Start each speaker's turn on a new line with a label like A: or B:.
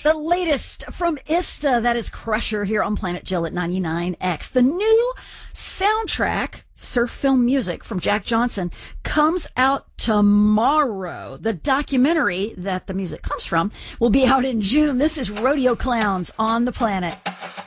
A: The latest from ISTA, that is Crusher here on Planet Jill at 99X. The new soundtrack, surf film music from Jack Johnson, comes out tomorrow. The documentary that the music comes from will be out in June. This is Rodeo Clowns on the Planet.